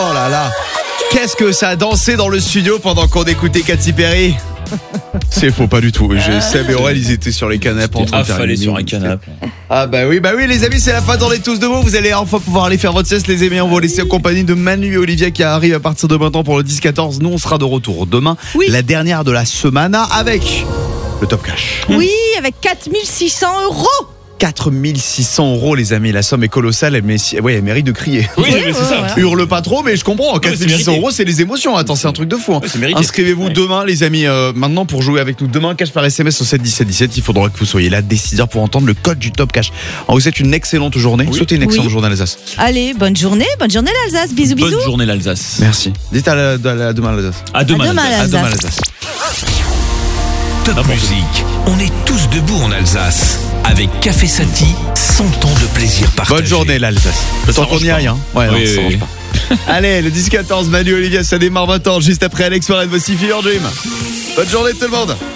Oh là là. Qu'est-ce que ça a dansé dans le studio pendant qu'on écoutait Katy Perry. C'est faux, pas du tout. Seb et Aurel, ils étaient sur les canapes en train de faire affalés sur un canapé. Ah bah oui les amis, c'est la fin, on est tous debout. Vous allez enfin pouvoir aller faire votre sieste les amis. On va vous laisser en compagnie de Manu et Olivia qui arrivent à partir de maintenant pour le 10-14. Nous on sera de retour demain, la dernière de la semaine avec le Top Cash. Oui, avec 4600 €. 4600 € les amis, la somme est colossale, mais elle mérite de crier. Oui, mais c'est ça. Voilà. Hurle pas trop, mais je comprends. 4600 €, c'est les émotions. Attends, c'est un truc de fou. Ouais, c'est mérité. Inscrivez-vous demain, les amis. Maintenant, pour jouer avec nous demain, cash par SMS au 7 17 17. Il faudra que vous soyez là dès 6h pour entendre le code du Top Cash. Alors, vous souhaitez une excellente journée. Souhaitez une excellente journée à l'Alsace. Allez, bonne journée l'Alsace. Bisous, bisous. Bonne journée l'Alsace. Merci. Dites à demain l'Alsace. À demain demain, l'Alsace. À demain l'Alsace. Top musique, on est tous debout en Alsace. Avec Café Sati, 100 ans de plaisir partagé. Bonne journée l'Alsace. Tant qu'on y aille, hein. Ouais, non, ça s'arrange pas. Allez, le 10-14, Manu Olivia, ça démarre maintenant, juste après Alex Warren, voici Fever Dream. Bonne journée tout le monde.